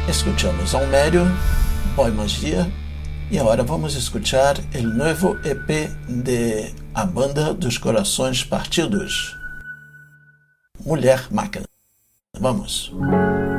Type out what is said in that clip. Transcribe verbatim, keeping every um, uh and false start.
Escuchamos Almério, Boy Magia, e agora vamos escuchar o novo E P de A Banda dos Corações Partidos, Mulher Máquina. Vamos!